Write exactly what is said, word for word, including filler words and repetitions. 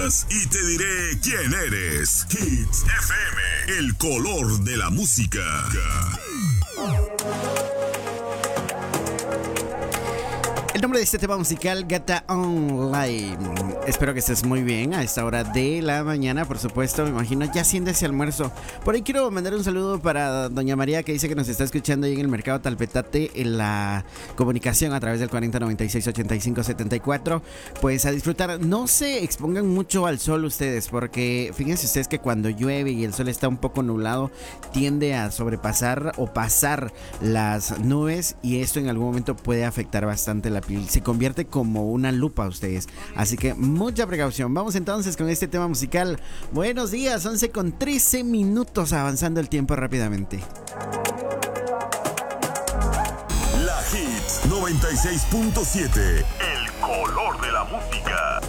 Y te diré quién eres. Hits F M, el color de la música. El nombre de este tema musical, Gata Online. Espero que estés muy bien a esta hora de la mañana, por supuesto. Me imagino ya haciendo ese almuerzo. Por ahí quiero mandar un saludo para doña María, que dice que nos está escuchando ahí en el mercado Talpetate, en la comunicación a través del cuarenta noventa y seis ochenta y cinco setenta y cuatro. Pues a disfrutar. No se expongan mucho al sol ustedes, porque fíjense ustedes que cuando llueve y el sol está un poco nublado, tiende a sobrepasar o pasar las nubes, y esto en algún momento puede afectar bastante la piel. Se convierte como una lupa a ustedes, así que mucha precaución. Vamos entonces con este tema musical. Buenos días, once con trece minutos, avanzando el tiempo rápidamente. La Hits noventa y seis punto siete, el color de la música.